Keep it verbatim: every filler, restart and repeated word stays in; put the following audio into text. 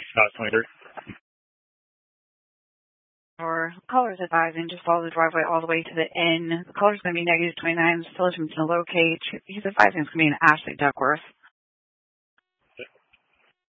Scott twenty-three. Or caller is advising just follow the driveway all the way to the inn. The caller's going to be negative twenty-nine. Still attempting to locate. He's advising it's going to be an Ashley Duckworth.